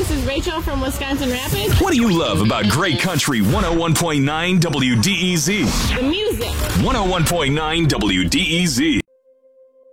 This is Rachel from Wisconsin Rapids. What do you love about Great Country 101.9 WDEZ? The music. 101.9 WDEZ.